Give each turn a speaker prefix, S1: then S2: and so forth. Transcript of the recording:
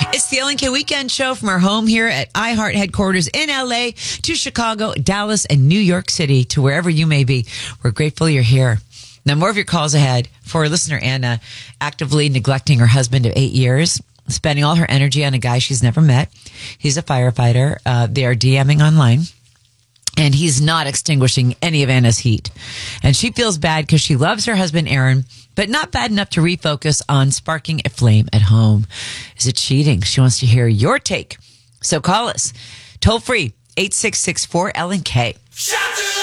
S1: It's the Ellen K Weekend Show from our home here at iHeart headquarters in LA to Chicago, Dallas, and New York City to wherever you may be. We're grateful you're here. Now, more of your calls ahead for listener Anna, actively neglecting her husband of 8 years, spending all her energy on a guy she's never met. He's a firefighter. They are DMing online. And he's not extinguishing any of Anna's heat. And she feels bad because she loves her husband, Aaron, but not bad enough to refocus on sparking a flame at home. Is it cheating? She wants to hear your take. So call us. Toll free, 866-4LNK.
S2: Shout to